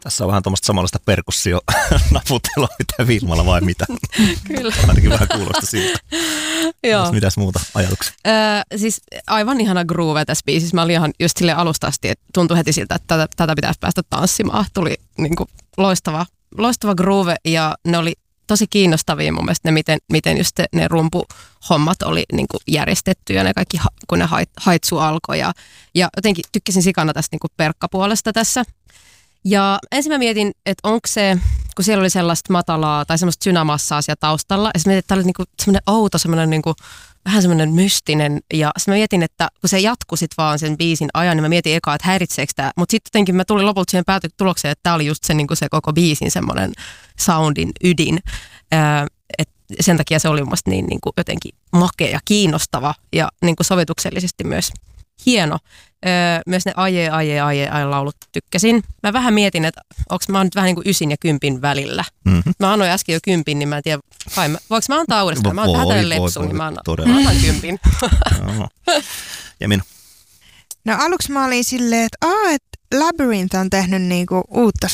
Tässä on vähän tuommoista samanlaista perkussio-naputtelua, mitä Vilmalla vai mitä. Kyllä. Ainakin vähän kuulosta siltä. Joo. Mitäs muuta ajatuksia? Siis aivan ihana groove tässä biisissä. Mä olin ihan just silleen alusta asti, että tuntui heti siltä, että tätä pitäisi päästä tanssimaan. Tuli niinku loistava groove ja ne oli tosi kiinnostavia mun mielestä ne, miten just ne rumpuhommat oli niinku järjestetty ja ne kaikki, kun ne haitsu alkoi. Ja jotenkin tykkäsin sikana tästä niinku perkkapuolesta tässä. Ja ensin mä mietin, että onko se, kun siellä oli sellaista matalaa tai semmoista synamassaa siellä taustalla. Ja sitten mietin, että tämä oli niinku semmoinen outo, semmoinen niinku, vähän semmoinen mystinen. Ja sitten mä mietin, että kun se jatkui sit vaan sen biisin ajan, niin mä mietin ekaa, että häiritseekö tämä. Mutta sitten jotenkin mä tulin lopulta siihen tulokseen, että tämä oli just se, niinku se koko biisin semmoinen soundin ydin. Et sen takia se oli mun mielestä niin niinku jotenkin makea ja kiinnostava ja niinku sovituksellisesti myös hieno. Myös ne aje laulut tykkäsin. Mä vähän mietin, että mä oon nyt vähän niin kuin 9 ja 10 välillä. Mm-hmm. Mä annoin äsken jo 10, niin mä en tiedä, voinko mä antaa uudestaan? Mä oon vähän tälle lepsuun, niin mä annan 10. Ja minä? No aluksi mä olin silleen, että Labyrinth on tehnyt niinku uutta